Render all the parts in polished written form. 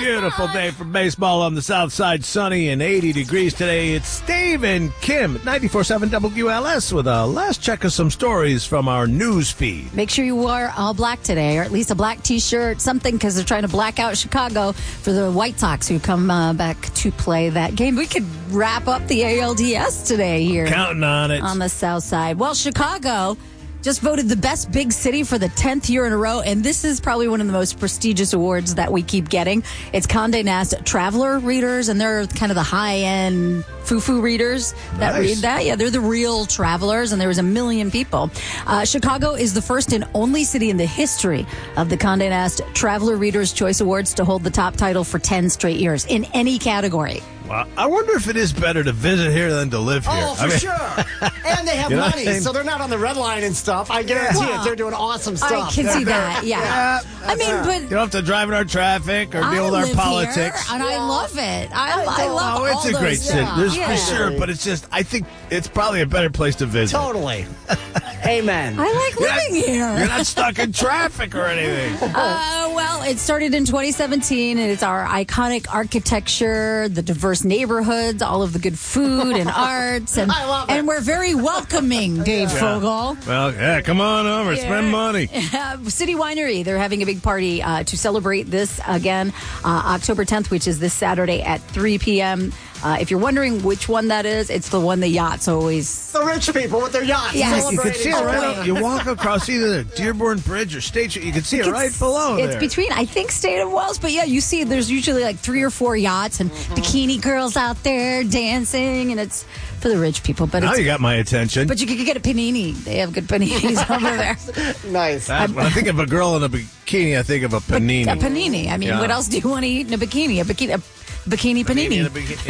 Beautiful day for baseball on the south side. Sunny and 80 degrees today. It's Dave and Kim at 94.7 WLS with a last check of some stories from our news feed. Make sure you wear all black today, or at least a black T-shirt, something, because they're trying to black out Chicago for the White Sox who come back to play that game. We could wrap up the ALDS today here. Counting on it. On the south side. Well, Chicago just voted the best big city for the 10th year in a row, and this is probably one of the most prestigious awards that we keep getting. It's Condé Nast Traveler readers, and they're kind of the high-end foo-foo readers that read that. Yeah, they're the real travelers, and there was 1 million people. Chicago is the first and only city in the history of the Condé Nast Traveler Readers' Choice Awards to hold the top title for 10 straight years in any category. Well, I wonder if it is better to visit here than to live here. Oh, for sure. And they have money, so they're not on the red line and stuff. I guarantee it. They're doing awesome stuff. I can see that, yeah. I mean, but you don't have to drive in our traffic or deal with our politics. Here, and I love it. I love it. It's a great city. There's for sure, but it's just, I think it's probably a better place to visit. Totally. Amen. I like living here. You're not stuck in traffic or anything. Well, it started in 2017, and it's our iconic architecture, the diverse neighborhoods, all of the good food and arts, and I love it. And we're very welcoming, Dave Fogel. Well, yeah, come on over, spend money. City Winery, they're having a big party to celebrate this again, October 10th, which is this Saturday at 3 p.m. If you're wondering which one that is, it's the one the yachts always... The rich people with their yachts. Yes. You can see it right up. You walk across either the Dearborn Bridge or State Street, you can see it right below It's there. between, I think, State and Wells, but yeah, you see there's usually like 3 or 4 yachts and bikini girls out there dancing, and it's for the rich people. But now you got my attention. But you could get a panini. They have good paninis over there. Nice. When I think of a girl in a bikini, I think of a panini. A panini. I mean, what else do you want to eat in a bikini? A bikini panini.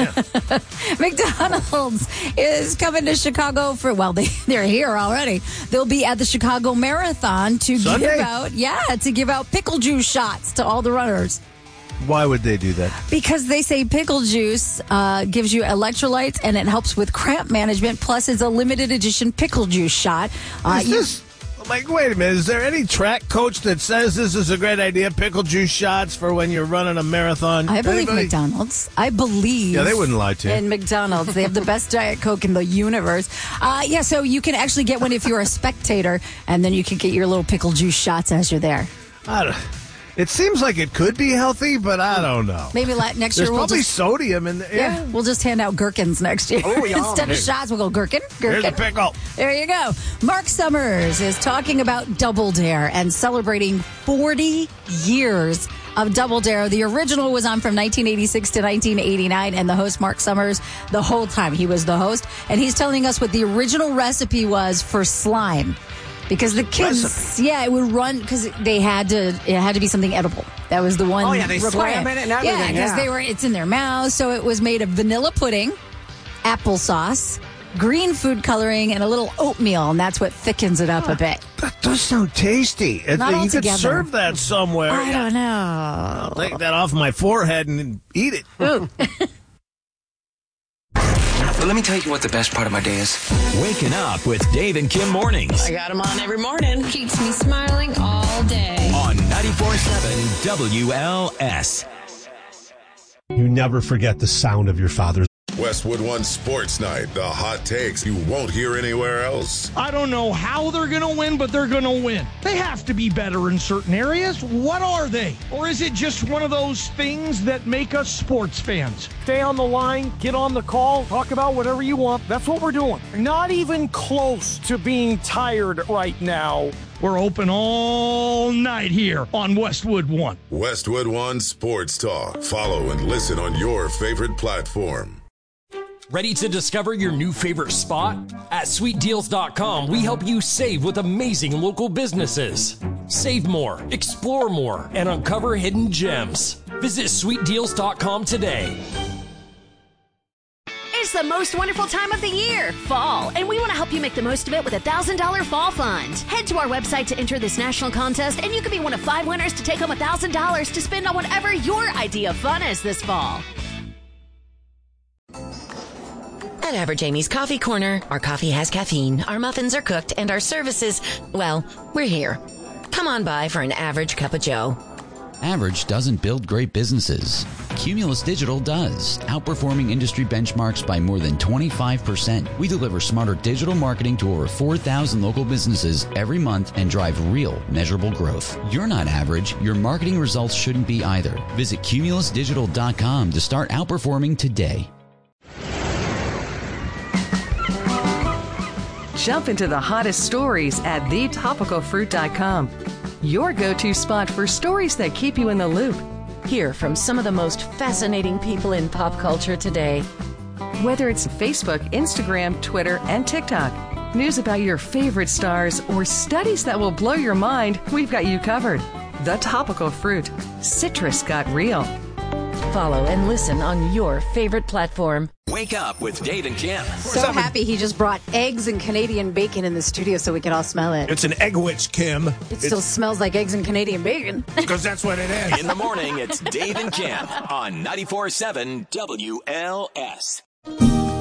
McDonald's is coming to Chicago for, well, they're here already. They'll be at the Chicago Marathon to give out pickle juice shots to all the runners. Why would they do that? Because they say pickle juice gives you electrolytes and it helps with cramp management. Plus, it's a limited edition pickle juice shot. Wait a minute. Is there any track coach that says this is a great idea, pickle juice shots for when you're running a marathon? I believe McDonald's. I believe. Yeah, they wouldn't lie to you. In McDonald's. They have the best Diet Coke in the universe. So you can actually get one if you're a spectator, and then you can get your little pickle juice shots as you're there. It seems like it could be healthy, but I don't know. Maybe next year we'll probably sodium in there. Yeah, we'll just hand out gherkins next year. Oh, yeah. Instead of shots, we'll go gherkin. Here's a pickle. There you go. Mark Summers is talking about Double Dare and celebrating 40 years of Double Dare. The original was on from 1986 to 1989, and the host, Mark Summers, the whole time he was the host, and he's telling us what the original recipe was for slime. Because the kids, it would run, because it had to be something edible. That was the one. Oh, yeah, they swam in it and everything. Yeah, because it's in their mouths. So it was made of vanilla pudding, applesauce, green food coloring, and a little oatmeal, and that's what thickens it up a bit. That does sound tasty. Not you could serve that somewhere. I don't know. I'll take that off my forehead and eat it. Ooh. Well, let me tell you what the best part of my day is. Waking up with Dave and Kim mornings. I got them on every morning. Keeps me smiling all day. On 94.7 WLS. You never forget the sound of your father. Westwood One Sports Night, the hot takes you won't hear anywhere else. I don't know how they're going to win, but they're going to win. They have to be better in certain areas. What are they? Or is it just one of those things that make us sports fans? Stay on the line, get on the call, talk about whatever you want. That's what we're doing. Not even close to being tired right now. We're open all night here on Westwood One. Westwood One Sports Talk. Follow and listen on your favorite platform. Ready to discover your new favorite spot? At sweetdeals.com, we help you save with amazing local businesses. Save more, explore more, and uncover hidden gems. Visit sweetdeals.com today. It's the most wonderful time of the year, fall, and we want to help you make the most of it with a $1,000 fall fund. Head to our website to enter this national contest, and you could be one of 5 winners to take home $1,000 to spend on whatever your idea of fun is this fall. At Average Amy's Coffee Corner, our coffee has caffeine, our muffins are cooked, and our services, well, we're here. Come on by for an average cup of joe. Average doesn't build great businesses. Cumulus Digital does, outperforming industry benchmarks by more than 25%. We deliver smarter digital marketing to over 4,000 local businesses every month and drive real, measurable growth. You're not average. Your marketing results shouldn't be either. Visit cumulusdigital.com to start outperforming today. Jump into the hottest stories at thetopicalfruit.com. Your go-to spot for stories that keep you in the loop. Hear from some of the most fascinating people in pop culture today. Whether it's Facebook, Instagram, Twitter, and TikTok, news about your favorite stars, or studies that will blow your mind, we've got you covered. The Topical Fruit. Citrus got real. Follow and listen on your favorite platform. Wake up with Dave and Kim. So happy he just brought eggs and Canadian bacon in the studio so we could all smell it. It's an egg witch, Kim. It still smells like eggs and Canadian bacon. Because that's what it is. In the morning, it's Dave and Kim on 94.7 WLS.